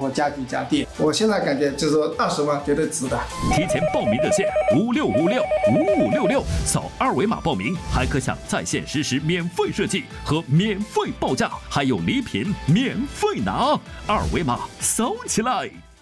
括家具家电。我现在感觉就是说20万绝对值的。 提前报名热线56565566，扫2维码报名，还可享在线实时免费设计和免费报价，还有礼品免费拿，2维码扫起来。